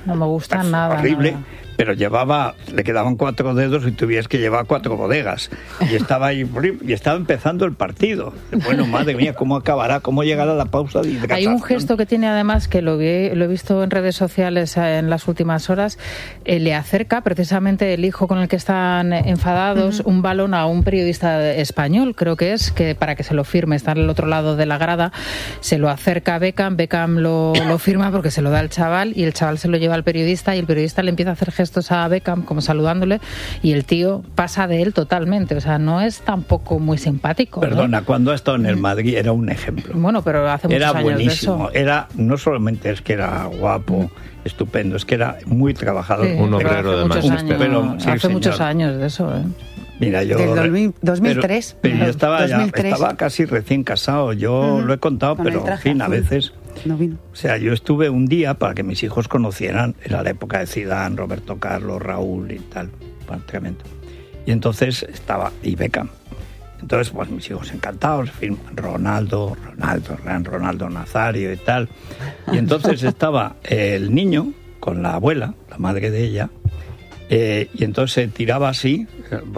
No me gusta nada. Horrible. Nada. Pero le quedaban 4 dedos y tuvieras que llevar 4 bodegas. Y estaba ahí, y estaba empezando el partido. Bueno, madre mía, ¿cómo acabará? ¿Cómo llegará la pausa de hidratación? Hay un gesto que tiene además, que lo he visto en redes sociales en las últimas horas, le acerca precisamente el hijo con el que están enfadados un balón a un periodista español, creo que es, que para que se lo firme, está al otro lado de la grada, se lo acerca a Beckham lo firma porque se lo da al chaval y el chaval se lo lleva al periodista y el periodista le empieza a hacer gestos a Beckham como saludándole y el tío pasa de él totalmente, o sea, no es tampoco muy simpático. Perdona, cuando ha estado en el Madrid era un ejemplo. Bueno, pero hace muchos años buenísimo. de eso. No solamente es que era guapo, estupendo, es que era muy trabajador. Sí, un obrero de Manchester. Hace muchos años de eso, Mira, yo... Del 2003. Pero yo estaba 2003. estaba casi recién casado. Yo lo he contado, Con pero el traje en fin, a azul. veces... No vino. O sea, yo estuve un día para que mis hijos conocieran, era la época de Zidane, Roberto Carlos, Raúl y tal, tremendo. Y entonces estaba, y Beckham. Entonces, pues mis hijos encantados, Ronaldo Nazario y tal. Y entonces estaba el niño con la abuela, la madre de ella, y entonces se tiraba así,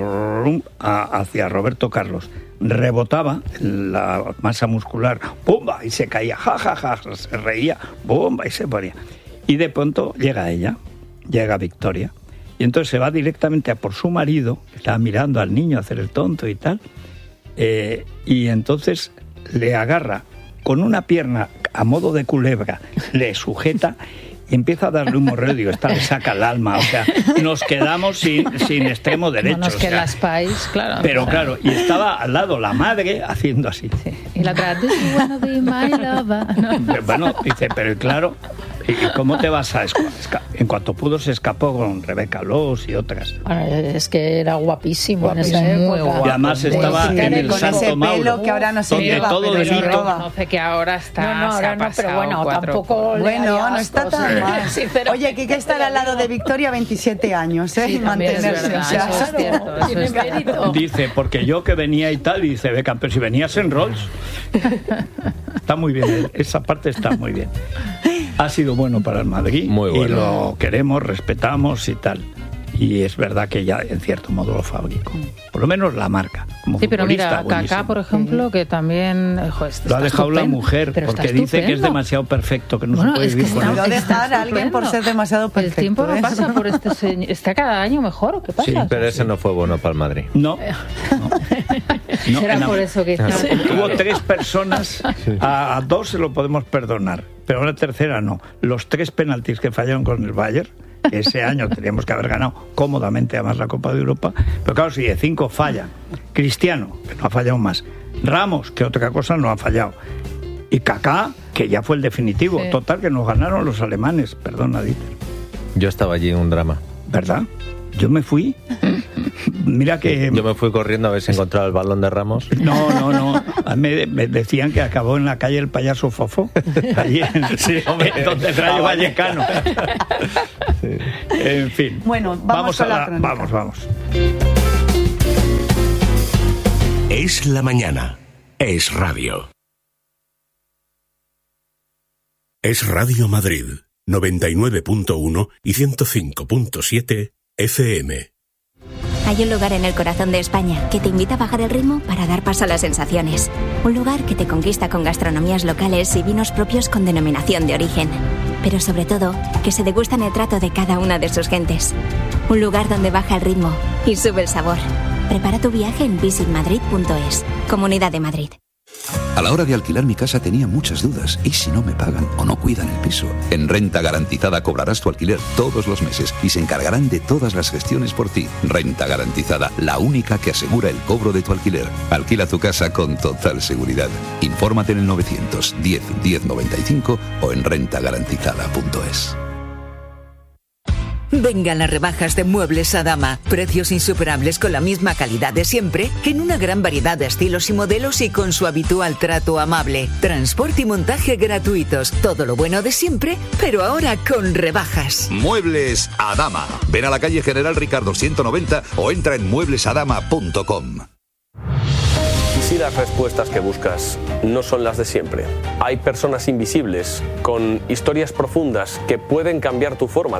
hacia Roberto Carlos. Rebotaba la masa muscular, ¡pumba! Y se caía, ja, se reía, ¡pumba! Y se ponía. Y de pronto llega Victoria, y entonces se va directamente a por su marido, que estaba mirando al niño hacer el tonto y tal, y entonces le agarra con una pierna a modo de culebra, le sujeta y empieza a darle un morreo, digo, esta le saca el alma, o sea, nos quedamos sin extremo derecho. No nos queda Spice, claro. Pero claro, y estaba al lado la madre haciendo así. Sí. Y la otra, "Do you wanna be my lover?" No. Bueno, dice, pero claro, ¿y cómo te vas a en cuanto pudo se escapó con Rebeca Loss y otras. Bueno, es que era guapísimo en esa Muy época. guapo. Y además estaba en el con Santo ese Mauro, pelo que ahora no se donde lleva, todo pero se delito... roba. Conoce que ahora está. No, se ha ahora no, pero pasado bueno, 4. tampoco le Bueno, haría no está asco, tan sí. mal. Sinceramente. Oye, que estar al lado de Victoria 27 años, Sí, también es mantenerse. verdad, o sea, eso es cierto, eso tiene es cierto. mérito. Dice, porque yo que venía y tal, y dice, Beckham, pero si venías en Rolls. Está muy bien, esa parte está muy bien. Ha sido bueno para el Madrid. Muy bueno. Y lo queremos, respetamos y tal. Y es verdad que ya en cierto modo lo fabricó. Por lo menos la marca. Como Sí, pero futbolista, mira, buenísimo. Kaká, por ejemplo, que también... Lo ha dejado la mujer, porque dice que es demasiado perfecto, que no se puede vivir con él. No dejar a alguien por ser demasiado perfecto. El tiempo no ¿eh? pasa por este señor. Está cada año mejor, ¿o qué pasa? Sí, Pero ese no fue bueno para el Madrid. No. No, Será por eso que está... Hubo 3 personas, a 2 se lo podemos perdonar, pero a la tercera no. Los 3 penaltis que fallaron con el Bayern, que ese año teníamos que haber ganado cómodamente además la Copa de Europa, pero claro, si de 5 falla, Cristiano, que no ha fallado más, Ramos, que otra cosa no ha fallado, y Kaká, que ya fue el definitivo. Sí. Total, que nos ganaron los alemanes, perdona, Dieter. Yo estaba allí en un drama. ¿Verdad? Yo me fui. Mira que... Yo me fui corriendo a ver si encontraba el balón de Ramos. No. Me decían que acabó en la calle el payaso Fofo. Allí donde el Rayo Vallecano. Sí. En fin. Bueno, vamos con la crónica. Vamos. Es la mañana. Es radio. Es Radio Madrid. 99.1 y 105.7 FM. Hay un lugar en el corazón de España que te invita a bajar el ritmo para dar paso a las sensaciones. Un lugar que te conquista con gastronomías locales y vinos propios con denominación de origen. Pero sobre todo, que se degusta en el trato de cada una de sus gentes. Un lugar donde baja el ritmo y sube el sabor. Prepara tu viaje en visitmadrid.es. Comunidad de Madrid. A la hora de alquilar mi casa tenía muchas dudas. ¿Y si no me pagan o no cuidan el piso? En Renta Garantizada cobrarás tu alquiler todos los meses y se encargarán de todas las gestiones por ti. Renta Garantizada, la única que asegura el cobro de tu alquiler. Alquila tu casa con total seguridad. Infórmate en el 910 1095 o en rentagarantizada.es. Vengan las rebajas de Muebles Adama. Precios insuperables con la misma calidad de siempre, en una gran variedad de estilos y modelos y con su habitual trato amable. Transporte y montaje gratuitos. Todo lo bueno de siempre, pero ahora con rebajas. Muebles Adama. Ven a la calle General Ricardo 190 o entra en mueblesadama.com. ¿Y si las respuestas que buscas no son las de siempre? Hay personas invisibles con historias profundas que pueden cambiar tu forma